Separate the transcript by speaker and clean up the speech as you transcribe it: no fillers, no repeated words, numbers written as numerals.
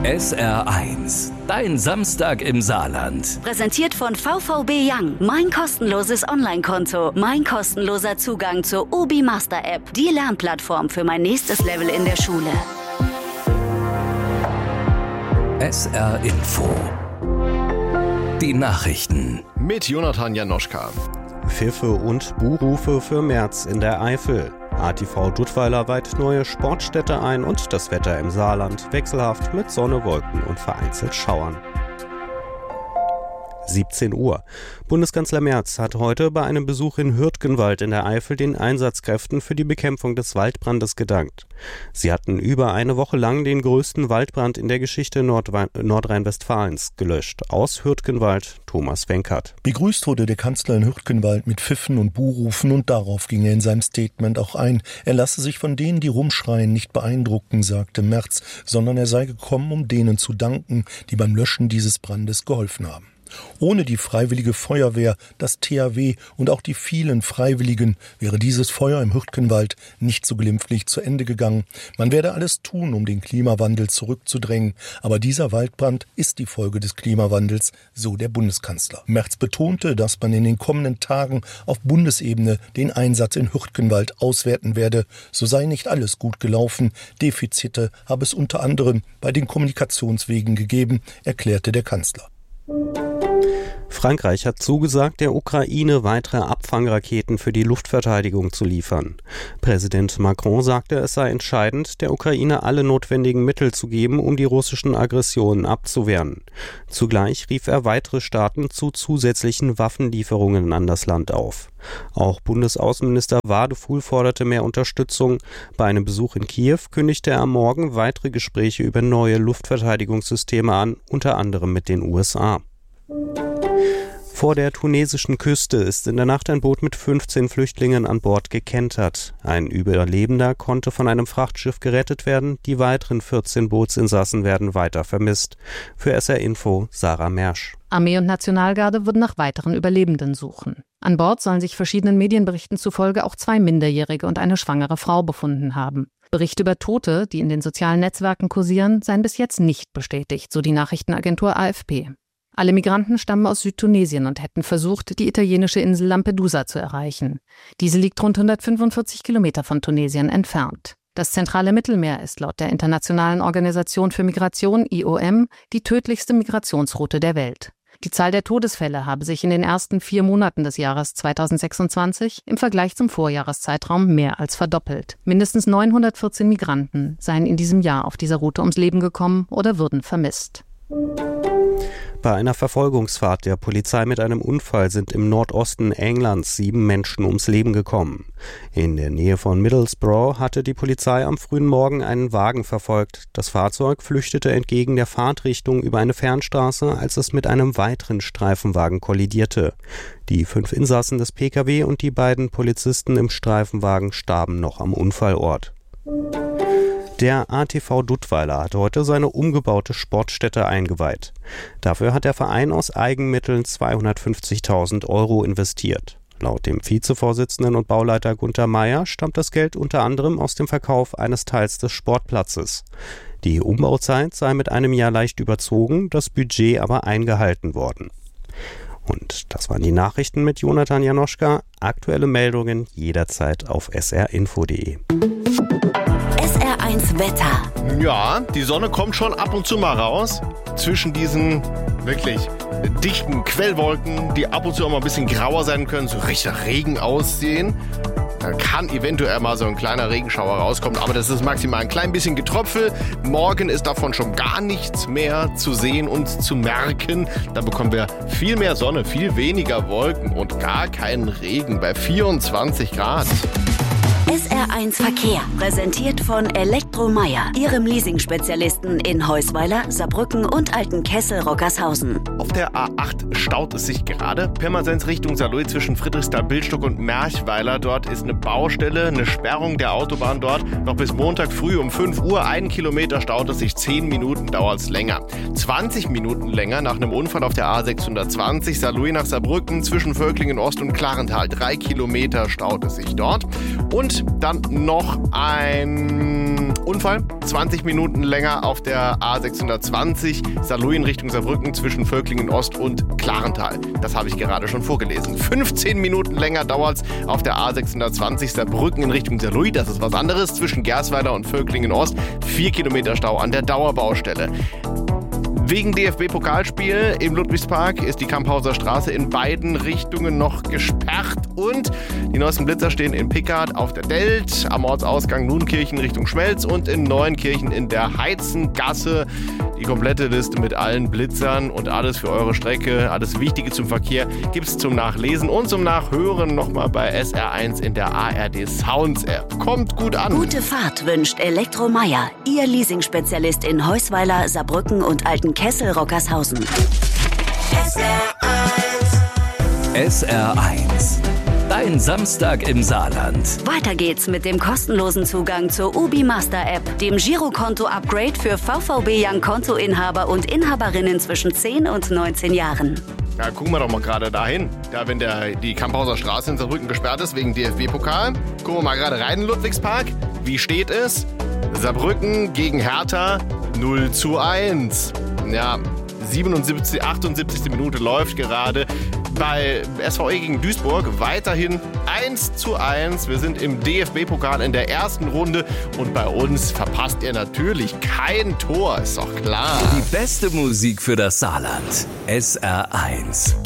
Speaker 1: SR1, dein Samstag im Saarland.
Speaker 2: Präsentiert von VVB Young. Mein kostenloses Online-Konto. Mein kostenloser Zugang zur Obi Master App. Die Lernplattform für mein nächstes Level in der Schule.
Speaker 1: SR Info. Die Nachrichten.
Speaker 3: Mit Jonathan Janoschka.
Speaker 4: Pfiffe und Buhrufe für März in der Eifel. ATV Duttweiler weiht neue Sportstätte ein und das Wetter im Saarland wechselhaft mit Sonne, Wolken und vereinzelt Schauern. 17 Uhr. Bundeskanzler Merz hat heute bei einem Besuch in Hürtgenwald in der Eifel den Einsatzkräften für die Bekämpfung des Waldbrandes gedankt. Sie hatten über eine Woche lang den größten Waldbrand in der Geschichte Nordrhein-Westfalens gelöscht. Aus Hürtgenwald, Thomas Wenkert.
Speaker 5: Begrüßt wurde der Kanzler in Hürtgenwald mit Pfiffen und Buhrufen und darauf ging er in seinem Statement auch ein. Er lasse sich von denen, die rumschreien, nicht beeindrucken, sagte Merz, sondern er sei gekommen, um denen zu danken, die beim Löschen dieses Brandes geholfen haben. Ohne die Freiwillige Feuerwehr, das THW und auch die vielen Freiwilligen wäre dieses Feuer im Hürtgenwald nicht so glimpflich zu Ende gegangen. Man werde alles tun, um den Klimawandel zurückzudrängen. Aber dieser Waldbrand ist die Folge des Klimawandels, so der Bundeskanzler. Merz betonte, dass man in den kommenden Tagen auf Bundesebene den Einsatz in Hürtgenwald auswerten werde. So sei nicht alles gut gelaufen. Defizite habe es unter anderem bei den Kommunikationswegen gegeben, erklärte der Kanzler.
Speaker 4: Frankreich hat zugesagt, der Ukraine weitere Abfangraketen für die Luftverteidigung zu liefern. Präsident Macron sagte, es sei entscheidend, der Ukraine alle notwendigen Mittel zu geben, um die russischen Aggressionen abzuwehren. Zugleich rief er weitere Staaten zu zusätzlichen Waffenlieferungen an das Land auf. Auch Bundesaußenminister Wadefuhl forderte mehr Unterstützung. Bei einem Besuch in Kiew kündigte er am Morgen weitere Gespräche über neue Luftverteidigungssysteme an, unter anderem mit den USA. Vor der tunesischen Küste ist in der Nacht ein Boot mit 15 Flüchtlingen an Bord gekentert. Ein Überlebender konnte von einem Frachtschiff gerettet werden. Die weiteren 14 Bootsinsassen werden weiter vermisst. Für SR Info Sarah Mersch.
Speaker 6: Armee und Nationalgarde würden nach weiteren Überlebenden suchen. An Bord sollen sich verschiedenen Medienberichten zufolge auch 2 Minderjährige und eine schwangere Frau befunden haben. Berichte über Tote, die in den sozialen Netzwerken kursieren, seien bis jetzt nicht bestätigt, so die Nachrichtenagentur AFP. Alle Migranten stammen aus Südtunesien und hätten versucht, die italienische Insel Lampedusa zu erreichen. Diese liegt rund 145 Kilometer von Tunesien entfernt. Das zentrale Mittelmeer ist laut der Internationalen Organisation für Migration, IOM, die tödlichste Migrationsroute der Welt. Die Zahl der Todesfälle habe sich in den ersten 4 Monaten des Jahres 2026 im Vergleich zum Vorjahreszeitraum mehr als verdoppelt. Mindestens 914 Migranten seien in diesem Jahr auf dieser Route ums Leben gekommen oder würden vermisst.
Speaker 4: Bei einer Verfolgungsfahrt der Polizei mit einem Unfall sind im Nordosten Englands 7 Menschen ums Leben gekommen. In der Nähe von Middlesbrough hatte die Polizei am frühen Morgen einen Wagen verfolgt. Das Fahrzeug flüchtete entgegen der Fahrtrichtung über eine Fernstraße, als es mit einem weiteren Streifenwagen kollidierte. Die 5 Insassen des Pkw und die beiden Polizisten im Streifenwagen starben noch am Unfallort. Der ATV Duttweiler hat heute seine umgebaute Sportstätte eingeweiht. Dafür hat der Verein aus Eigenmitteln 250.000 € investiert. Laut dem Vizevorsitzenden und Bauleiter Gunter Meyer stammt das Geld unter anderem aus dem Verkauf eines Teils des Sportplatzes. Die Umbauzeit sei mit einem Jahr leicht überzogen, das Budget aber eingehalten worden. Und das waren die Nachrichten mit Jonathan Janoschka. Aktuelle Meldungen jederzeit auf srinfo.de.
Speaker 2: SR1 Wetter.
Speaker 3: Ja, die Sonne kommt schon ab und zu mal raus. Zwischen diesen wirklich dichten Quellwolken, die ab und zu auch mal ein bisschen grauer sein können, so richtig nach Regen aussehen. Da kann eventuell mal so ein kleiner Regenschauer rauskommen, aber das ist maximal ein klein bisschen Getröpfel. Morgen ist davon schon gar nichts mehr zu sehen und zu merken. Da bekommen wir viel mehr Sonne, viel weniger Wolken und gar keinen Regen bei 24 Grad.
Speaker 2: SR1 Verkehr, präsentiert von Elektromeier, Ihrem Leasing-Spezialisten in Heusweiler, Saarbrücken und Altenkessel-Rockershausen.
Speaker 3: Auf der A8 staut es sich gerade. Pirmasens Richtung Saarlouis zwischen Friedrichsthal-Bildstock und Merchweiler. Dort ist eine Baustelle, eine Sperrung der Autobahn dort. Noch bis Montag früh um 5 Uhr. 1 Kilometer staut es sich, 10 Minuten dauert es länger. 20 Minuten länger nach einem Unfall auf der A620 Saarlouis nach Saarbrücken zwischen Völklingen Ost und Klarental. 3 Kilometer staut es sich dort. Und dann noch ein Unfall, 20 Minuten länger auf der A620, Saarlouis in Richtung Saarbrücken zwischen Völklingen Ost und Klarental. Das habe ich gerade schon vorgelesen. 15 Minuten länger dauert es auf der A620, Saarbrücken in Richtung Saarlouis. Das ist was anderes, zwischen Gersweiler und Völklingen Ost. 4 Kilometer Stau an der Dauerbaustelle. Wegen DFB-Pokalspiel im Ludwigspark ist die Kamphauser Straße in beiden Richtungen noch gesperrt und die neuesten Blitzer stehen in Pickard auf der Delt, am Ortsausgang Nuenkirchen Richtung Schmelz und in Neuenkirchen in der Heizengasse. Die komplette Liste mit allen Blitzern und alles für eure Strecke, alles Wichtige zum Verkehr gibt's zum Nachlesen und zum Nachhören nochmal bei SR1 in der ARD Sounds App. Kommt gut an!
Speaker 2: Gute Fahrt wünscht Elektro Meier, Ihr Leasingspezialist in Heusweiler, Saarbrücken und Altenkessel-Rockershausen.
Speaker 1: SR1. Dein Samstag im Saarland.
Speaker 2: Weiter geht's mit dem kostenlosen Zugang zur UBI Master App, dem Girokonto-Upgrade für VVB Young Kontoinhaber und Inhaberinnen zwischen 10 und 19 Jahren.
Speaker 3: Ja, gucken wir doch mal gerade dahin. Da, wenn die Kamphauser Straße in Saarbrücken gesperrt ist wegen DFB-Pokal. Gucken wir mal gerade rein in Ludwigspark. Wie steht es? Saarbrücken gegen Hertha 0:1. Ja, 78. Minute läuft gerade. Bei SVE gegen Duisburg weiterhin 1:1. Wir sind im DFB-Pokal in der ersten Runde und bei uns verpasst ihr natürlich kein Tor, ist doch klar.
Speaker 1: Die beste Musik für das Saarland. SR1.